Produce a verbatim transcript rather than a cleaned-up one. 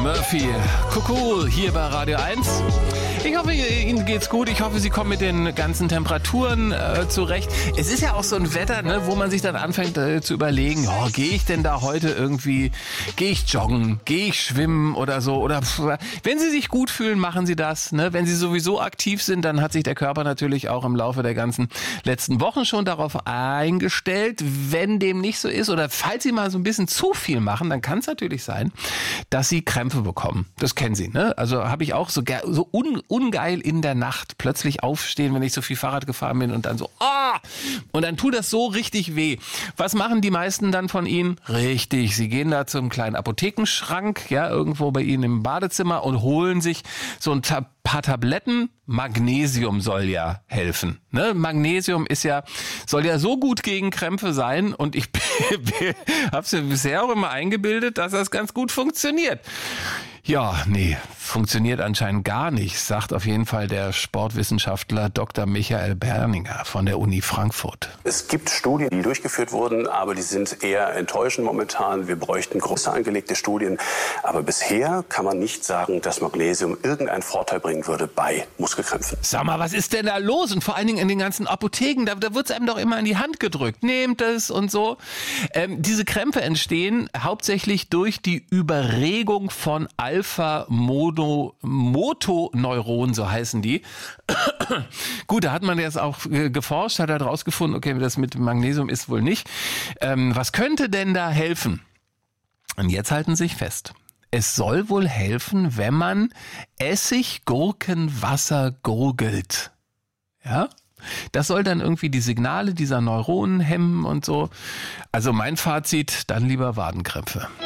Murphy, Kuckuck, hier bei Radio eins. Ich hoffe, Ihnen geht's gut. Ich hoffe, Sie kommen mit den ganzen Temperaturen äh, zurecht. Es ist ja auch so ein Wetter, ne, wo man sich dann anfängt äh, zu überlegen, oh, gehe ich denn da heute irgendwie, gehe ich joggen, gehe ich schwimmen oder so. Oder pff, wenn Sie sich gut fühlen, machen Sie das. Ne? Wenn Sie sowieso aktiv sind, dann hat sich der Körper natürlich auch im Laufe der ganzen letzten Wochen schon darauf eingestellt. Wenn dem nicht so ist oder falls Sie mal so ein bisschen zu viel machen, dann kann es natürlich sein, dass Sie Krämpfe bekommen. Das kennen Sie, ne? Also habe ich auch so, so un, ungeil in der Nacht plötzlich aufstehen, wenn ich so viel Fahrrad gefahren bin und dann so, ah! Und dann tut das so richtig weh. Was machen die meisten dann von Ihnen? Richtig, sie gehen da zum kleinen Apothekenschrank, ja, irgendwo bei Ihnen im Badezimmer und holen sich so ein Ta- paar Tabletten. Magnesium soll ja helfen. Ne? Magnesium ist ja, soll ja so gut gegen Krämpfe sein und ich habe es mir bisher auch immer eingebildet, dass das ganz gut funktioniert. Ja, nee, funktioniert anscheinend gar nicht, sagt auf jeden Fall der Sportwissenschaftler Doktor Michael Berninger von der Uni Frankfurt. Es gibt Studien, die durchgeführt wurden, aber die sind eher enttäuschend momentan. Wir bräuchten große angelegte Studien. Aber bisher kann man nicht sagen, dass Magnesium irgendeinen Vorteil bringen würde bei Muskelkrämpfen. Sag mal, was ist denn da los? Und vor allen Dingen in den ganzen Apotheken, da, da wird es einem doch immer in die Hand gedrückt. Nehmt es und so. Ähm, diese Krämpfe entstehen hauptsächlich durch die Überregung von Alpha-Motoneuronen, so heißen die. Gut, da hat man jetzt auch geforscht, hat halt rausgefunden, okay, das mit Magnesium ist wohl nicht. Ähm, was könnte denn da helfen? Und jetzt halten Sie sich fest. Es soll wohl helfen, wenn man Essig-Gurkenwasser gurgelt. Ja? Das soll dann irgendwie die Signale dieser Neuronen hemmen und so. Also mein Fazit, dann lieber Wadenkrämpfe.